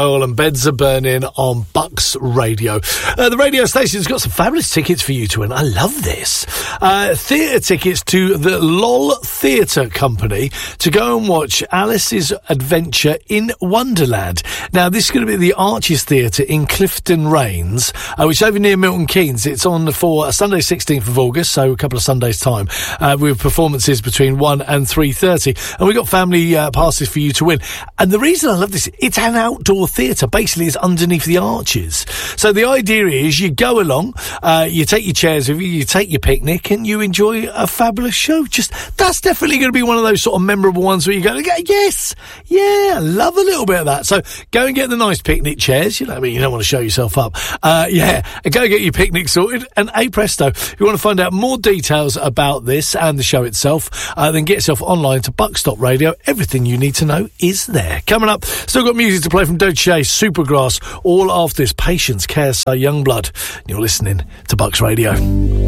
And Beds Are Burning on Bucks Radio. The radio station's got some fabulous tickets for you to win. I love this. Theatre tickets to the LOL Theatre Company to go and watch Alice's Adventure in Wonderland. Now, this is going to be the Arches Theatre in Clifton Rains, which is over near Milton Keynes. It's on for Sunday 16th of August, so a couple of Sundays' time, with performances between 1 and 3:30. And we've got family passes for you to win. And the reason I love this, it's an outdoor theatre. Basically, it's underneath the arches. So the idea is you go along, you take your chairs with you, you take your picnic, and you enjoy a fabulous show. That's definitely going to be one of those sort of memorable ones where you go, yes, yeah, I love a little bit of that. So go and get the nice picnic chairs. You know what I mean? You don't want to show yourself up. And go get your picnic sorted. And hey presto, if you want to find out more details about this and the show itself, then get yourself online to Buck.radio. Everything you need to know is there. Coming up, still got music to play from Doche, Supergrass, all after this. Patience, KSI, Youngblood. You're listening to Bucks Radio.